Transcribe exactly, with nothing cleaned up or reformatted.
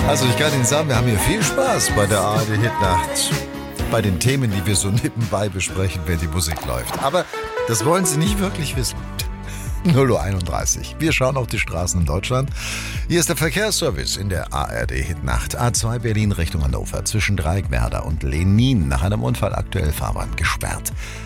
Also ich kann Ihnen sagen, wir haben hier viel Spaß bei der A R D Hitnacht. Bei den Themen, die wir so nebenbei besprechen, wenn die Musik läuft. Aber das wollen Sie nicht wirklich wissen. null Uhr einunddreißig. Wir schauen auf die Straßen in Deutschland. Hier ist der Verkehrsservice in der A R D Hitnacht. A zwei Berlin Richtung Hannover zwischen Dreieckwerder und Lenin. Nach einem Unfall aktuell Fahrbahn gesperrt.